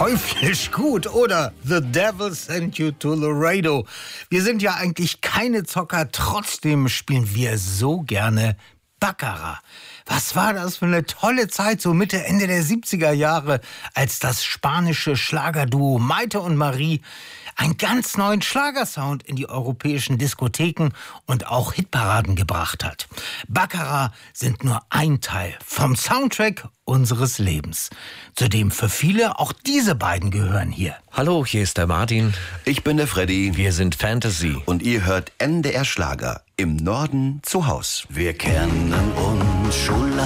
teuflisch gut oder The Devil Sent You to Laredo. Wir sind ja eigentlich keine Zocker, trotzdem spielen wir so gerne Baccarat. Was war das für eine tolle Zeit, so Mitte, Ende der 70er Jahre, als das spanische Schlagerduo Maite und Marie einen ganz neuen Schlagersound in die europäischen Diskotheken und auch Hitparaden gebracht hat. Baccarat sind nur ein Teil vom Soundtrack unseres Lebens, zu dem für viele auch diese beiden gehören hier. Hallo, hier ist der Martin. Ich bin der Freddy. Wir sind Fantasy. Und ihr hört NDR Schlager im Norden zu Haus. Wir kennen uns schon lange.